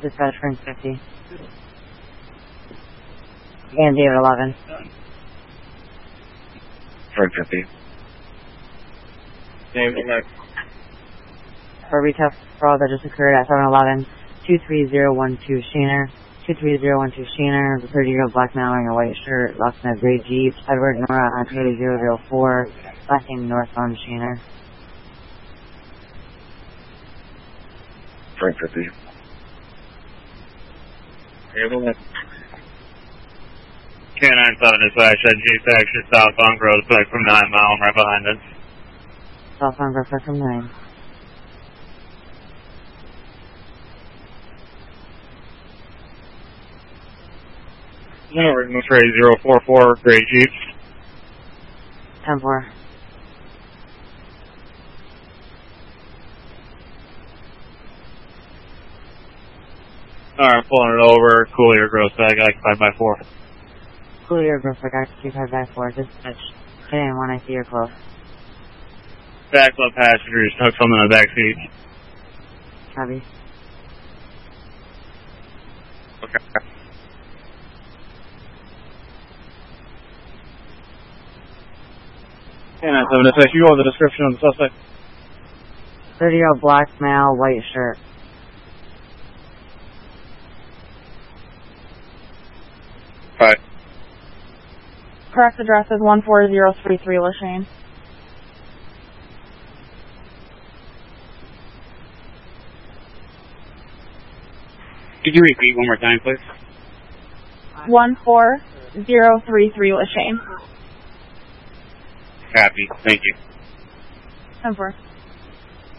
Dispatch Frank 50. And David 11. Frank 50. David 11. For retail fraud that just occurred at 7-Eleven, 23012 Sheener. 23012 Sheener, the 30-year-old black man wearing a white shirt, lost in a gray Jeep, Edward Nora on 004, last name northbound Sheener. Frank 50. David 11. K97 dispatch at G-Tax, your southbound Gross back from 9 Mile, right behind us. Southbound Gross from 9. Original Trade 044, gray Jeep. 10-4. Alright, pulling it over, Coolier Gross bag, occupied by 4. Coolier Gross Bag, occupied by 4. Dispatch. Today when I see you're close. Back left passengers, took something in the back seat. Copy. Okay. K97 dispatch, you go with the description of the suspect. 30-year-old black male, white shirt. Right. Correct address is 14033 Lachine. Could you repeat one more time, please? 14033 Lachine. Copy. Thank you. 10-4.